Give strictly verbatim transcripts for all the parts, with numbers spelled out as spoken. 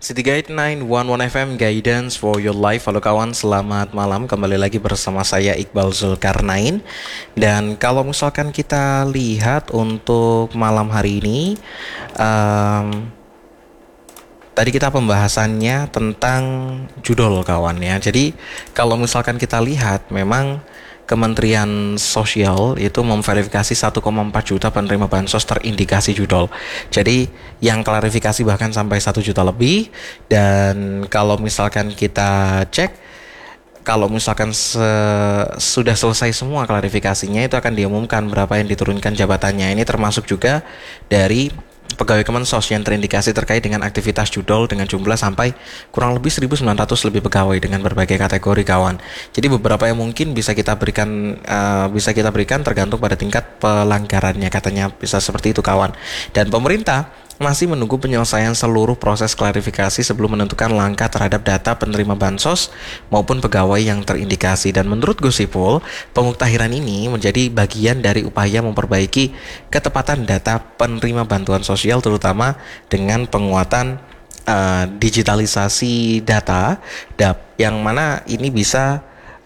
City Guide sembilan satu satu F M Guidance for Your Life. Halo kawan, selamat malam. Kembali lagi bersama saya Iqbal Zulkarnain. Dan kalau misalkan kita lihat untuk malam hari ini, um, tadi kita pembahasannya tentang judul kawan ya. Jadi kalau misalkan kita lihat, memang Kementerian Sosial itu memverifikasi satu koma empat juta penerima bansos terindikasi judol. Jadi yang klarifikasi bahkan sampai satu juta lebih. Dan kalau misalkan kita cek, kalau misalkan se- sudah selesai semua klarifikasinya, itu akan diumumkan berapa yang diturunkan jabatannya. Ini termasuk juga dari pegawai Kemensos yang terindikasi terkait dengan aktivitas judol dengan jumlah sampai kurang lebih seribu sembilan ratus lebih pegawai dengan berbagai kategori kawan. Jadi beberapa yang mungkin bisa kita berikan uh, bisa kita berikan tergantung pada tingkat pelanggarannya, katanya bisa seperti itu kawan. Dan pemerintah masih menunggu penyelesaian seluruh proses klarifikasi sebelum menentukan langkah terhadap data penerima bansos maupun pegawai yang terindikasi. Dan menurut Gusipul, pemuktahiran ini menjadi bagian dari upaya memperbaiki ketepatan data penerima bantuan sosial, terutama dengan penguatan uh, digitalisasi data, dap, yang mana ini bisa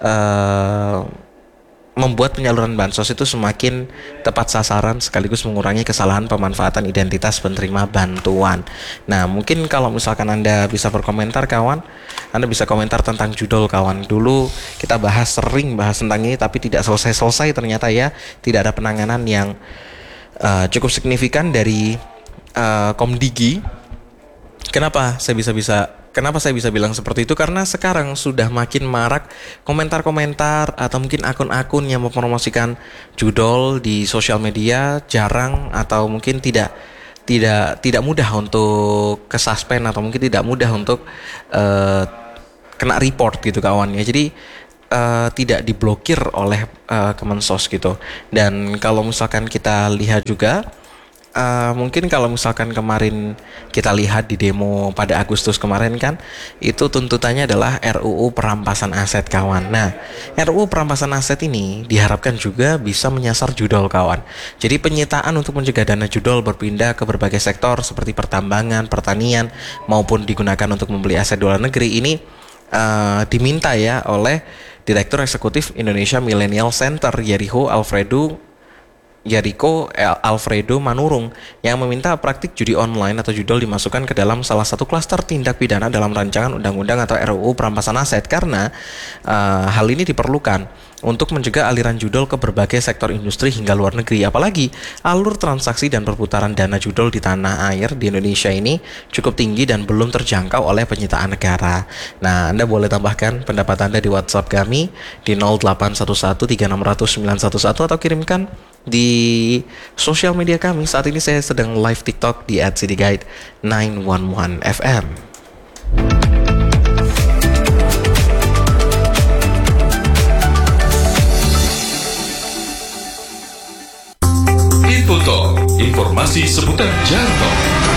uh, membuat penyaluran bansos itu semakin tepat sasaran sekaligus mengurangi kesalahan pemanfaatan identitas penerima bantuan. Nah, mungkin kalau misalkan Anda bisa berkomentar kawan, Anda bisa komentar tentang judul kawan. Dulu kita bahas, sering bahas tentang ini, tapi tidak selesai-selesai ternyata ya. Tidak ada penanganan yang uh, cukup signifikan dari uh, Komdigi. Kenapa saya bisa-bisa Kenapa saya bisa bilang seperti itu? Karena sekarang sudah makin marak komentar-komentar atau mungkin akun-akun yang mempromosikan judol di sosial media, jarang atau mungkin tidak tidak tidak mudah untuk kesuspend atau mungkin tidak mudah untuk uh, kena report gitu kawan ya. Jadi uh, tidak diblokir oleh uh, Kemensos gitu. Dan kalau misalkan kita lihat juga, Uh, mungkin kalau misalkan kemarin kita lihat di demo pada Agustus kemarin kan, itu tuntutannya adalah R U U perampasan aset kawan. Nah, R U U perampasan aset ini diharapkan juga bisa menyasar judol kawan. Jadi penyitaan untuk mencegah dana judol berpindah ke berbagai sektor seperti pertambangan, pertanian, maupun digunakan untuk membeli aset luar negeri ini uh, diminta ya oleh Direktur Eksekutif Indonesia Millennial Center Yeriho Alfredo Yeriko Alfredo Manurung, yang meminta praktik judi online atau judol dimasukkan ke dalam salah satu klaster tindak pidana dalam rancangan undang-undang atau R U U perampasan aset, karena uh, hal ini diperlukan untuk mencegah aliran judol ke berbagai sektor industri hingga luar negeri. Apalagi alur transaksi dan perputaran dana judol di tanah air di Indonesia ini cukup tinggi dan belum terjangkau oleh penyitaan negara. Nah, Anda boleh tambahkan pendapat Anda di WhatsApp kami di nol delapan satu satu tiga enam nol nol sembilan satu satu atau kirimkan di sosial media kami. Saat ini saya sedang live TikTok di at cityguide sembilan satu satu F M. Info Talk, informasi seputar jalan tol.